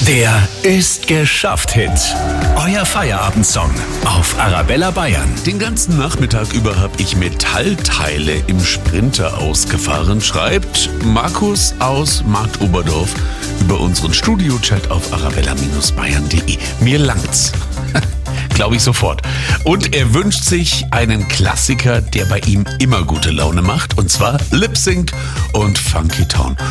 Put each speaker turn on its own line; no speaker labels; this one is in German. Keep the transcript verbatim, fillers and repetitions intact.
Der ist geschafft Hit. Euer Feierabendsong auf Arabella Bayern.
Den ganzen Nachmittag über habe ich Metallteile im Sprinter ausgefahren, schreibt Markus aus Marktoberdorf über unseren Studio-Chat auf arabella Bindestrich bayern punkt de. Mir langt's. Glaube ich sofort. Und er wünscht sich einen Klassiker, der bei ihm immer gute Laune macht, und zwar Lip Sync und Funky Town.